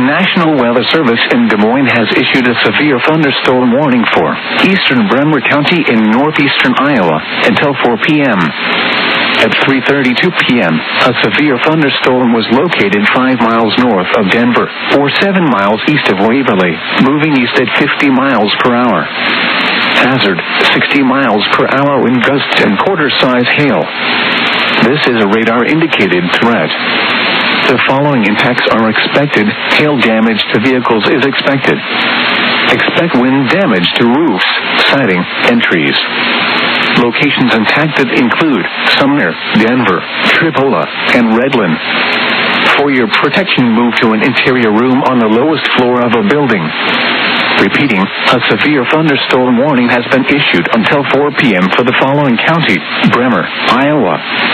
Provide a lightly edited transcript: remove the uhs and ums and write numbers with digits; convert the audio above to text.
National Weather Service in Des Moines has issued a severe thunderstorm warning for eastern Bremer County in northeastern Iowa until 4 p.m. At 3:32 p.m., a severe thunderstorm was located 5 miles north of Denver, or 7 miles east of Waverly, moving east at 50 miles per hour. Hazard, 60 miles per hour wind gusts and quarter-size hail. This is a radar-indicated threat. The following impacts are expected. Hail damage to vehicles is expected. Expect wind damage to roofs, siding, and trees. Locations impacted include Sumner, Denver, Tripola, and Redland. For your protection, move to an interior room on the lowest floor of a building. Repeating, a severe thunderstorm warning has been issued until 4 p.m. for the following county: Bremer, Iowa,